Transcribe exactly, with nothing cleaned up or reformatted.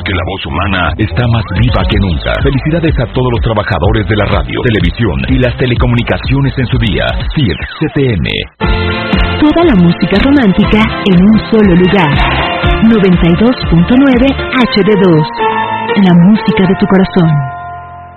porque la voz humana está más viva que nunca. Felicidades a todos los trabajadores de la radio, televisión y las telecomunicaciones en su día. C I R C T M. Toda la música romántica en un solo lugar. noventa y dos punto nueve H D dos. La música de tu corazón.